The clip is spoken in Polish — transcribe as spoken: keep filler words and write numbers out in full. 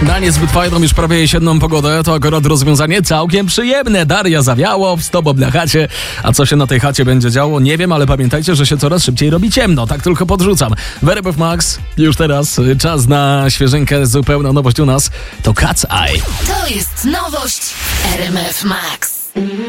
Na niezbyt fajną już prawie jesienną pogodę to akurat rozwiązanie całkiem przyjemne. Daria Zawiało, z tobą na chacie. A co się na tej chacie będzie działo? Nie wiem, ale pamiętajcie, że się coraz szybciej robi ciemno. Tak tylko podrzucam. W R M F Max już teraz czas na świeżynkę. Zupełna nowość u nas to Cat's Eye. To jest nowość R M F Max.